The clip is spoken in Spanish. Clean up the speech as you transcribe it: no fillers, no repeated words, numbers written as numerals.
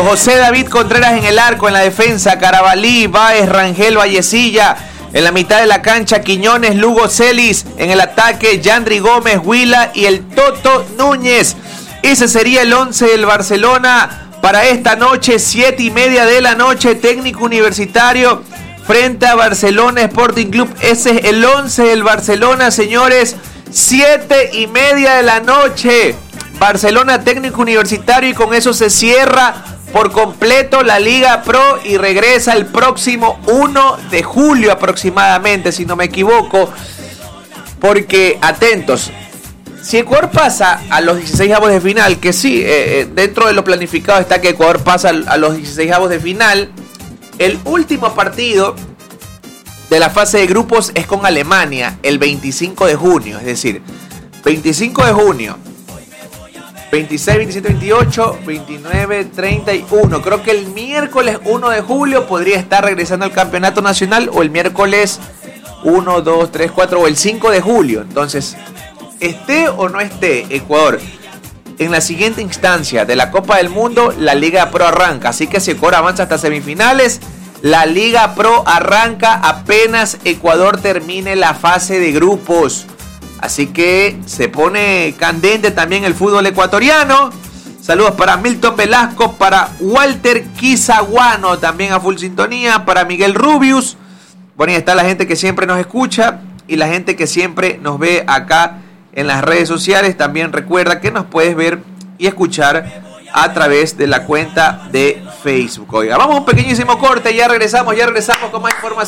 José David Contreras en el arco, en la defensa, Carabalí, Báez, Rangel, Vallecilla. En la mitad de la cancha, Quiñones, Lugo, Celis. En el ataque, Yandri Gómez, Huila y el Toto Núñez. Ese sería el 11 del Barcelona para esta noche, 7:30 de la noche, Técnico Universitario frente a Barcelona Sporting Club. Ese es el 11 del Barcelona, señores, 7:30 de la noche. Barcelona Técnico Universitario, y con eso se cierra por completo la Liga Pro y regresa el próximo 1 de julio aproximadamente, si no me equivoco. Porque, atentos, si Ecuador pasa a los 16avos de final, que sí, dentro de lo planificado está que Ecuador pasa a los 16avos de final, el último partido de la fase de grupos es con Alemania el 25 de junio, es decir, 25 de junio, 26, 27, 28, 29, 31. Creo que el miércoles 1 de julio podría estar regresando al campeonato nacional, o el miércoles 1, 2, 3, 4 o el 5 de julio. Entonces, esté o no esté Ecuador en la siguiente instancia de la Copa del Mundo, la Liga Pro arranca. Así que si Ecuador avanza hasta semifinales, la Liga Pro arranca apenas Ecuador termine la fase de grupos. Así que se pone candente también el fútbol ecuatoriano. Saludos para Milton Velasco, para Walter Quizaguano, también a full sintonía, para Miguel Rubius. Bueno, y está la gente que siempre nos escucha y la gente que siempre nos ve acá en las redes sociales. También recuerda que nos puedes ver y escuchar a través de la cuenta de Facebook. Oiga, vamos a un pequeñísimo corte, ya regresamos con más información.